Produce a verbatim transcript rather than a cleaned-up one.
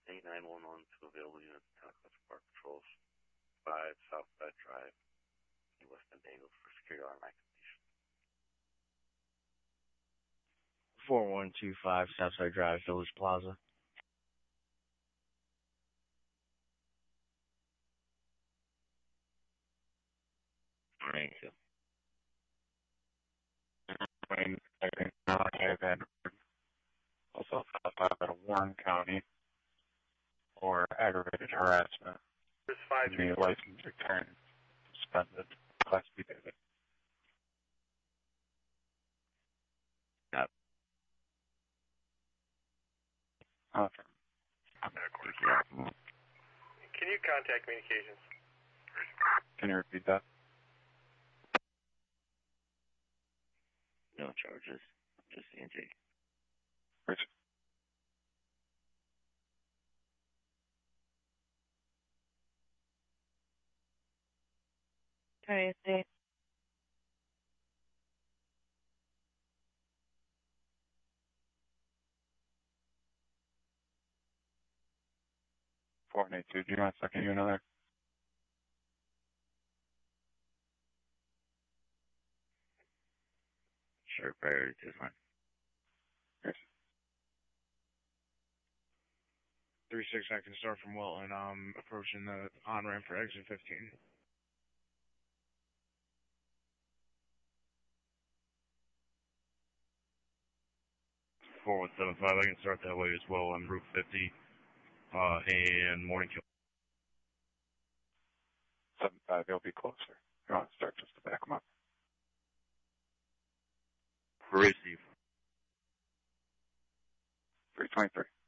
eight nine one one to available units, Southwest Park Patrols, five Southside Drive, West End Angles for security alarm activation. four one two five Southside Drive, Village Plaza. Thank you. Also filed out of Warren County for aggravated harassment. The license returned, suspended, Class B David. Yep. Okay. Can you contact communications? Can you repeat that? No charges, just C N G. Rich. Okay, see. four eight two, do you mind second you another? Sure, priority is fine. Yes. three six, I can start from Wilton. I'm approaching the on-ramp for exit fifteen. four one seven five, I can start that way as well on Route fifty uh, and Morning Kill. seven five, he'll be closer. You want to start just to back him up? Receive. three twenty-three.